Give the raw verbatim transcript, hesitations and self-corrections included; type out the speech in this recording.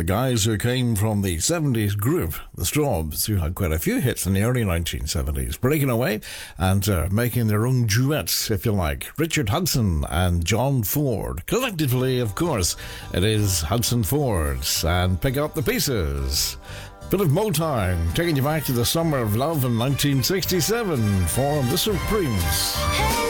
guys who came from the seventies group, the Strawbs, who had quite a few hits in the early nineteen seventies, breaking away and uh, making their own duets, if you like. Richard Hudson and John Ford. Collectively, of course, it is Hudson Ford and Pick Up the Pieces. Bit of Motown, taking you back to the summer of love in nineteen sixty-seven for the Supremes.